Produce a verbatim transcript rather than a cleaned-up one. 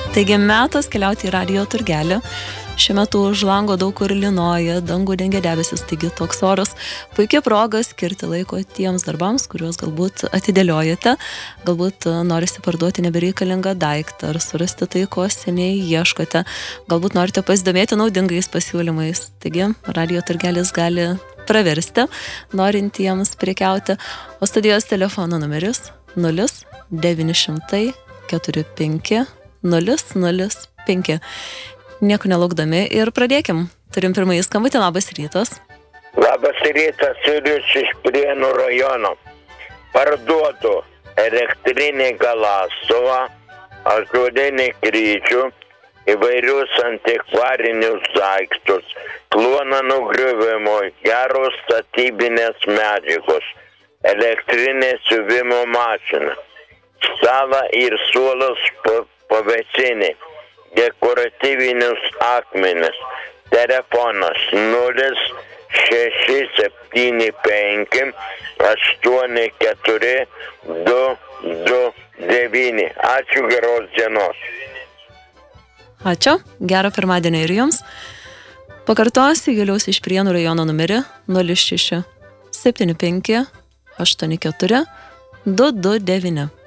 Taigi metas keliauti į radijo turgelį. Šiuo metu už lango daug kur lynoja, dangų dengia debesis, taigi toks oras. Puikia proga skirti laiko tiems darbams, kuriuos galbūt atidėliojate. Galbūt norite parduoti nebereikalingą daiktą ar surasti tai, ko seniai ieškote. Galbūt norite pasidomėti naudingais pasiūlymais. Taigi radijo turgelis gali praversti norintiems prekiauti. O studijos telefono numeris nulis devyni šimtai keturi penki nulis nulis penki. Nieko nelaukdami ir pradėkim. Turim pirmąjį skambutį. Labas rytas. Labas rytas, Julius iš Prienų rajono. Parduodu elektrinį galastuvą, ąžuolinį kryžių, įvairius antikvarinius daiktus, kluoną nugriuvimo, geros statybinės medžiagos, elektrinė siuvimo mašina, stalą ir suolas pavėsinį, dekoratyvinius akmenis, telefonas nulis šeši septyni penki aštuoni keturi du du devyni. Ačiū, geros dienos. Ačiū, gero pirmadienio ir jums. Pakartosiu Juliaus iš Prienų rajono numerį nulis šeši septyni penki aštuoni keturi du du devyni.